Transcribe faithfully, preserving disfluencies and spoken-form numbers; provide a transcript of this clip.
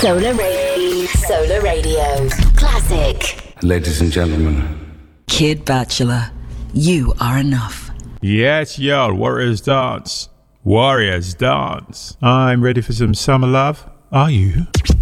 Solar Radio. Solar Radio. Classic. Ladies and gentlemen. Kid Bachelor, you are enough. Yes, y'all, Warriors dance. Warriors dance. I'm ready for some summer love. Are you?